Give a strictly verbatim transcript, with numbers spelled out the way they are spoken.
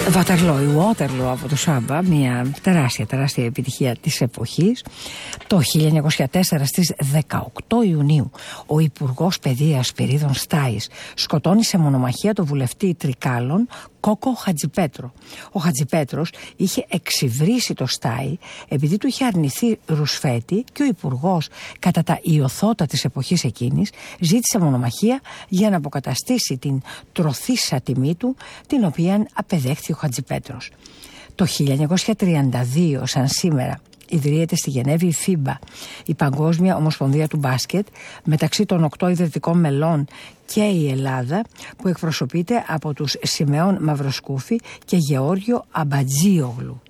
Waterloo, η Waterloo από το Σάμπα, μια τεράστια τεράστια επιτυχία της εποχής. Το χίλια εννιακόσια τέσσερα στις δεκαοκτώ Ιουνίου ο Υπουργός Παιδείας Σπυρίδων Στάης σκοτώνει σε μονομαχία το βουλευτή Τρικάλων Κόκο Χατζιπέτρο. Ο Χατζιπέτρος είχε εξυβρίσει το Στάι επειδή του είχε αρνηθεί ρουσφέτη και ο Υπουργός, κατά τα ιωθώτα της εποχής εκείνης, ζήτησε μονομαχία για να αποκαταστήσει την τροθήσα τιμή του, την οποία απεδέχθη ο Χατζιπέτρος. Το χίλια εννιακόσια τριάντα δύο, σαν σήμερα, ιδρύεται στη Γενέβη η φίμπα, η Παγκόσμια Ομοσπονδία του Μπάσκετ, μεταξύ των οκτώ ιδρυτικών μελών και η Ελλάδα, που εκπροσωπείται από τους Σιμεών Μαυροσκούφη και Γεώργιο Αμπατζίογλου.